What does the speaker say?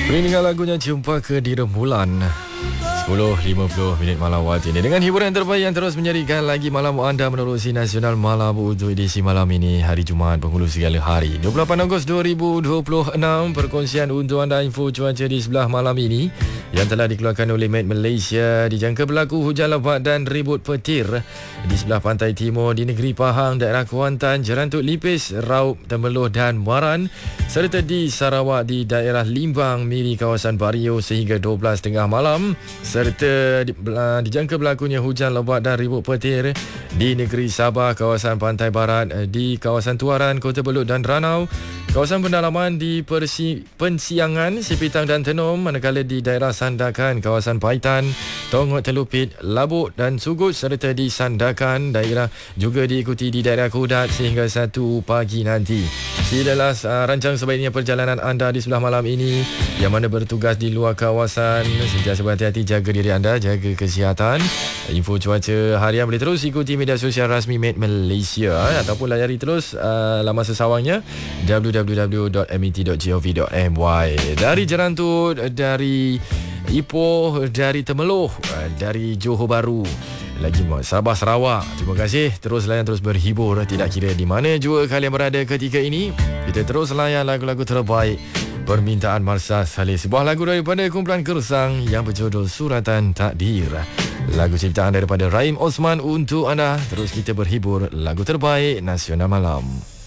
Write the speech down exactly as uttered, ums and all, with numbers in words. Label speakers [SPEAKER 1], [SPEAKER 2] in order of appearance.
[SPEAKER 1] Dengan lagunya Jumpa ke di Rembulan, sepuluh lima puluh minit malam waktu ini, dengan hiburan terbaik yang terus menjadikan lagi malam anda menerusi Nasional Malam untuk edisi malam ini, hari Jumaat penghulu segala hari, dua puluh lapan Ogos dua ribu dua puluh enam. Perkongsian untuk anda info cuaca di sebelah malam ini yang telah dikeluarkan oleh Met Malaysia. Dijangka berlaku hujan lebat dan ribut petir di sebelah pantai timur di negeri Pahang, daerah Kuantan, Jerantut Lipis, Raub, Temeloh dan Muaran, serta di Sarawak di daerah Limbang, Miri, kawasan Bario sehingga dua belas tengah malam, serta di, uh, dijangka berlakunya hujan lebat dan ribut petir di negeri Sabah, kawasan pantai barat, uh, di kawasan Tuaran, Kota Belud dan Ranau, kawasan pendalaman di Persi, Pensiangan, Sipitang dan Tenom, manakala di daerah Sandakan, kawasan Paitan, Tongok Telupit, Labuk dan Sugut, serta di Sandakan daerah juga diikuti di daerah Kudat sehingga satu pagi nanti. Inilah uh, rancang sebaiknya perjalanan anda di sebelah malam ini yang mana bertugas di luar kawasan. Sentiasa berhati-hati, jaga diri anda, jaga kesihatan. Info cuaca harian boleh terus ikuti media sosial rasmi Met Malaysia eh, ataupun layari terus uh, laman sesawangnya w w w dot m e t dot gov dot m y. Dari Jerantut, dari Ipoh, dari Temeloh, dari Johor Bahru, lagi Sabah, Sarawak, terima kasih. Terus layan, terus berhibur, tidak kira di mana juga kalian berada ketika ini. Kita terus layan lagu-lagu terbaik permintaan Marsa Saleh, sebuah lagu daripada kumpulan Kersang yang berjudul Suratan Takdir. Lagu ciptaan daripada Rahim Osman untuk anda. Terus kita berhibur lagu terbaik Nasional Malam.